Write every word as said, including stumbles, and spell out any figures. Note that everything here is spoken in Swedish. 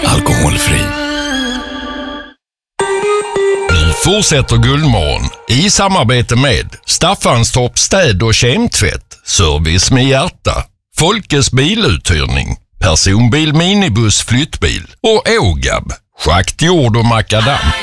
alkoholfri. Nu fortsätter Guldmorgon i samarbete med Staffanstorp städ- och kemtvätt, service med hjärta, Folkes biluthyrning, personbil, minibuss, flyttbil och Ågab, schakt, jord och makadam.